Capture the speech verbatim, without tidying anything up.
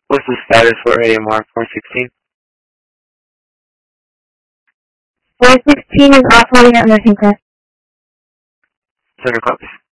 What's the status for A M R four sixteen? four sixteen is off holding at Nursing Crest. Center copies.